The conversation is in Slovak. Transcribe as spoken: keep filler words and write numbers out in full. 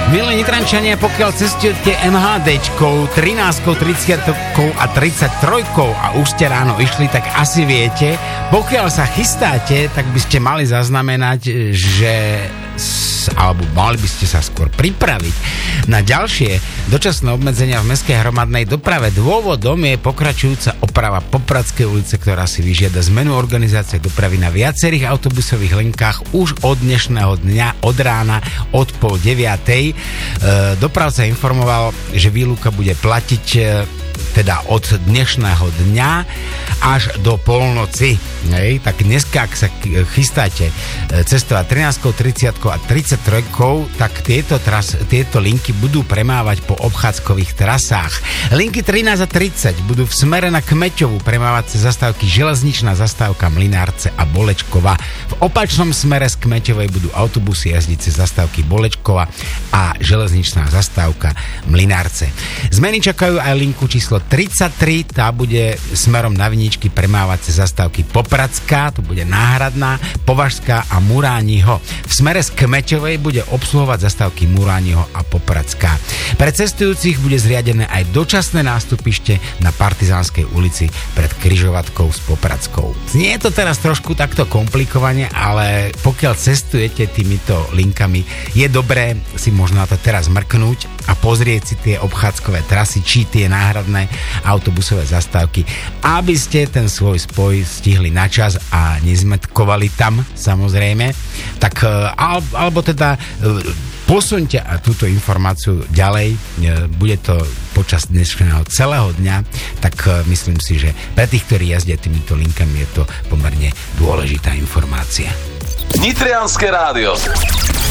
Milí Nitrančania, pokiaľ cestujete MHDčkou, trinásťkou, tridsiatkou a tridsaťtrojkou a už ste ráno išli, tak asi viete, pokiaľ sa chystáte, tak by ste mali zaznamenať, že alebo mali by ste sa skôr pripraviť na ďalšie dočasné obmedzenia v mestskej hromadnej doprave. Dôvodom je pokračujúca oprava Popradskej ulice, ktorá si vyžiada zmenu organizácie dopravy na viacerých autobusových linkách už od dnešného dňa, od rána, od pol deviatej. E, dopravca informoval, že výluka bude platiť e, teda od dnešného dňa až do polnoci. Hej, tak dneska, ak sa chystáte cestovať trinásťkou, tridsiatkou a tridsaťtrojkou, tak tieto, tras, tieto linky budú premávať po obchádzkových trasách. Linky trinásť a tridsať budú v smere na Kmeťovu premávať cez zastávky Železničná zastávka Mlynárce a Bolečkova. V opačnom smere z Kmeťovej budú autobusy jazdiť cez zastávky Bolečkova a Železničná zastávka Mlynárce. Zmeny čakajú aj linku číslo tridsaťtri, tá bude smerom na Viničky premávať cez zastávky Popradská, tu bude náhradná, Považská a Murániho. V smere z Kmeťovej bude obsluhovať zastávky Murániho a Popradská. Pre cestujúcich bude zriadené aj dočasné nástupište na Partizánskej ulici pred križovatkou s Popradskou. Nie je to teraz trošku takto komplikovane, ale pokiaľ cestujete týmito linkami, je dobré si možno na to teraz mrknúť a pozrieť si tie obchádzkové trasy, či tie náhradné autobusové zastávky, aby ste ten svoj spoj stihli na čas a nezmetkovali tam, samozrejme. Tak, alebo teda posuňte túto informáciu ďalej, bude to počas dnešného celého dňa, tak myslím si, že pre tých, ktorí jazdia týmito linkami, je to pomerne dôležitá informácia. Nitrianske rádio.